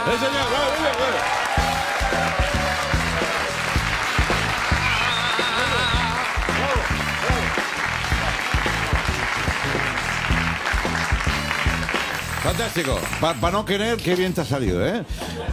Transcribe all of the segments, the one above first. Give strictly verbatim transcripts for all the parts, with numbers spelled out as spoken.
¡Sí, señor! ¡Bravo, muy bien, muy bien! Fantástico. Para pa no querer, qué bien te ha salido, ¿eh?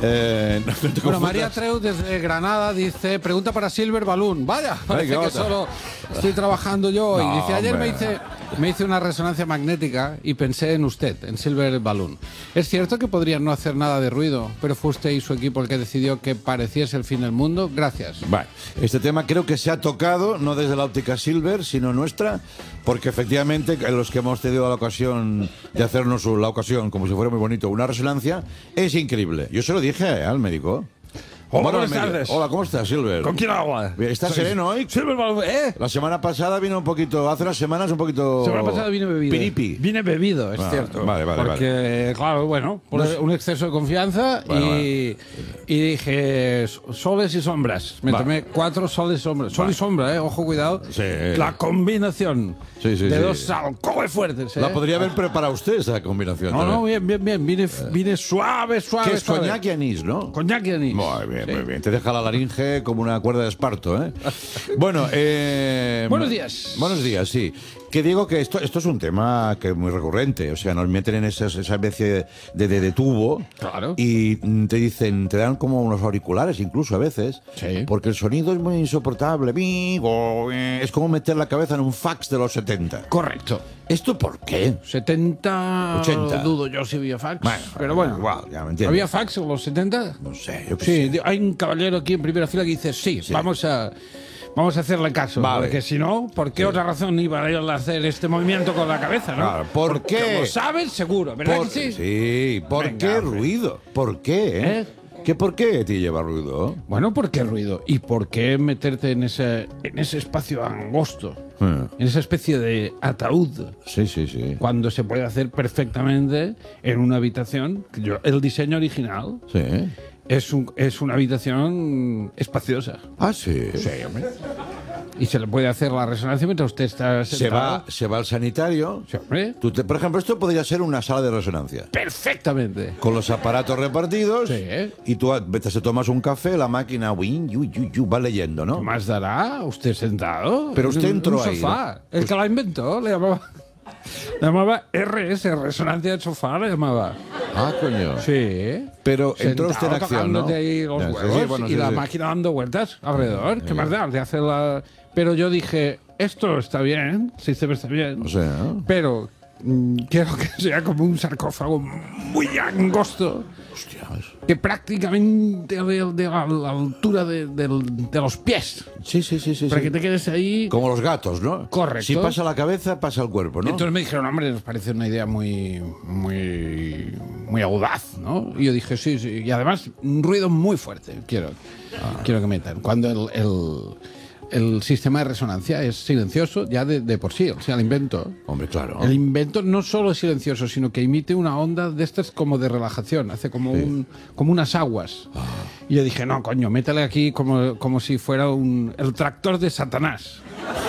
eh no te bueno, María Treu desde Granada dice, pregunta para Silver Balloon. Vaya, parece Ay, que otra. solo estoy trabajando yo. No, y dice, ayer me hombre. hice, me hice una resonancia magnética y pensé en usted, en Silver Balloon. Es cierto que podría no hacer nada de ruido, pero fue usted y su equipo el que decidió que pareciese el fin del mundo. Gracias. Vale. Este tema creo que se ha tocado, no desde la óptica Silver, sino nuestra, porque efectivamente los que hemos tenido la ocasión de hacernos la ocasión, como si fuera muy bonito, una resonancia, es increíble. Yo se lo dije al médico. Hola, Bueno, buenas al médico. tardes. Hola, ¿cómo estás, Silver? ¿Con quién habla? ¿Estás Soy- sereno hoy? Silver Balloon, ¿eh? La semana pasada vino un poquito, hace unas semanas un poquito... La semana pasada vine bebido. Piripi. Vine bebido, es Ah, cierto. vale, vale, Porque, claro, bueno, por No sé. un exceso de confianza Bueno, y, y dije soles y sombras. Me Va. tomé cuatro soles y sombras. Sol Va. y sombra, ¿eh? Ojo, cuidado. Sí. La combinación Sí, sí, de sí. dos alcoholes fuertes, ¿eh? La podría haber preparado usted esa combinación. No, también. no, bien, bien, bien. Vine, vine suave, suave, ¿Qué es suave. coñac y anís, no? Coñac y anís. Muy bien, Sí. muy bien. Te deja la laringe como una cuerda de esparto, ¿eh? Bueno, eh... Buenos días. Buenos días, sí. Que digo que esto, esto es un tema que es muy recurrente. O sea, nos meten en esa, esa especie de, de, de tubo. Claro. Y mm, te dicen, te dan como unos auriculares incluso a veces. Sí. Porque el sonido es muy insoportable. Vigo, eh, Es como meter la cabeza en un fax de los setenta. Correcto. ¿Esto por qué? setenta... ochenta. Dudo yo si había fax. Bueno, pero bueno. igual, ya me entiendes. ¿Había fax en los setenta? No sé, yo qué Sí, sé. hay un caballero aquí en primera fila que dice sí, Sí. vamos a vamos a hacerle caso, Vale. porque si no, ¿por qué otra razón iba a él a hacer este movimiento con la cabeza, no? Claro, ¿por Porque qué? Lo sabes seguro, ¿verdad Por- que sí? Sí, ¿por Venga, qué hombre. ruido? ¿Por qué? eh? ¿Eh? ¿Qué por qué te lleva ruido? Bueno, ¿por qué ruido? ¿Y por qué meterte en ese en ese espacio angosto? Hmm. En esa especie de ataúd, Sí, sí, sí. cuando se puede hacer perfectamente en una habitación. que yo- el diseño original Sí. es un, es una habitación espaciosa. Ah, sí. Sí, hombre. Y se le puede hacer la resonancia mientras usted está Se sentado. va, se va al sanitario. Sí, hombre. Tú te- por ejemplo, esto podría ser una sala de resonancia. Perfectamente. Con los aparatos repartidos. Sí. Y tú a- te se tomas un café, la máquina win, yu, yu, yu, va leyendo, ¿no? ¿Qué más dará? ¿Usted sentado? Pero usted En un- entró un ahí, sofá. ¿no? El que la inventó le llamaba... Le llamaba R S, resonancia de sofá, le llamaba. Ah, coño. Sí. Pero entró usted en Sentado acción, ¿no? tocándote ahí los Ya, sí, huevos sí, bueno, y sí, la sí. máquina dando vueltas alrededor. ¿Qué más da? De hacer la... Pero yo dije, esto está bien, el sistema está bien. O sea, ¿no? Pero mm, quiero que sea como un sarcófago muy angosto, Hostias. que prácticamente de, de la, la altura de, del- de los pies, Sí, sí, sí, sí. para sí. que te quedes ahí. Como los gatos, ¿no? Correcto. Si pasa la cabeza, pasa el cuerpo, ¿no? Entonces me dijeron, hombre, nos parece una idea muy, muy, muy audaz, ¿no? Y yo dije, sí, sí. Y además, un ruido muy fuerte, quiero, quiero que metan. Cuando el, el, el sistema de resonancia es silencioso ya de, de por sí, o sea, el invento. Hombre, claro. El invento no solo es silencioso, sino que emite una onda de estas como de relajación, hace como, un, como unas aguas. Y yo dije, no, coño, métele aquí como, como si fuera un, el tractor de Satanás.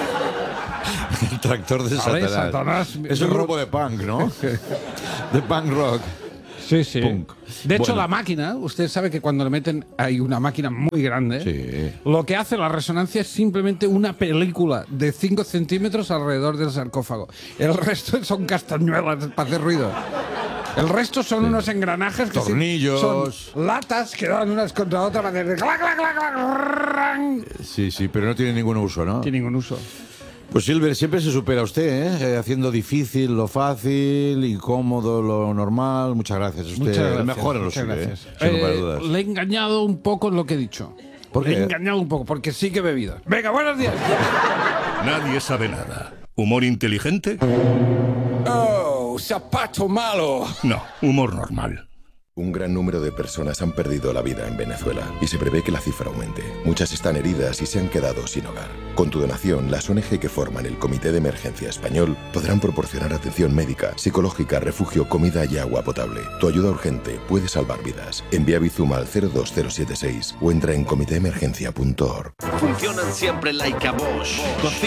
El tractor de Vale, Satanás. Satanás. Es un grupo de punk, ¿no? De punk rock. Sí, sí. Punk. De hecho, Bueno. la máquina, usted sabe que cuando le meten, hay una máquina muy grande. Sí. Lo que hace la resonancia es simplemente una película de cinco centímetros alrededor del sarcófago. El resto son castañuelas para hacer ruido. El resto son unos engranajes que sí- Tornillos. son latas que dan unas contra otras para hacer clac, clac, clac, clac, rang. Sí, sí, pero no tiene ningún uso, ¿no? No tiene ningún uso. Pues Silver, siempre se supera usted, ¿eh? Eh, Haciendo difícil lo fácil, incómodo lo normal. Muchas gracias. Usted Muchas gracias. es mejor en lo muchas suyo, gracias. ¿eh? Sin lugar a Eh, dudas. le he engañado un poco en lo que he dicho. ¿Por Le qué? he engañado un poco, porque sí que he bebido. Venga, buenos días. Nadie sabe nada. ¿Humor inteligente? Oh, zapato malo. No, humor normal. Un gran número de personas han perdido la vida en Venezuela y se prevé que la cifra aumente. Muchas están heridas y se han quedado sin hogar. Con tu donación, las O N G que forman el Comité de Emergencia Español podrán proporcionar atención médica, psicológica, refugio, comida y agua potable. Tu ayuda urgente puede salvar vidas. Envía Bizum al cero dos cero siete seis o entra en comité emergencia punto org. Funcionan siempre like a Bosch. Cocina